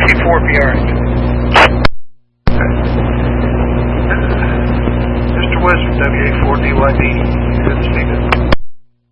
WA4, be alright. Mr. West from WA4 DYD. Good to see you.